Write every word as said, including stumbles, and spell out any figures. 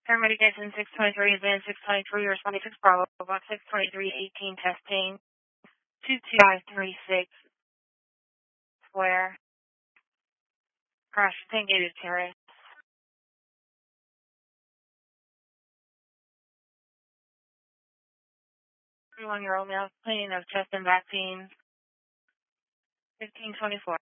Paramedic Jason six twenty-three, advanced six twenty-three, responding six Bravo, box six twenty-three, eighteen, testing, two two five three six, square, crash, Saint Gated Terrace. One-year-old male, cleaning of chest and vaccines, fifteen twenty-four.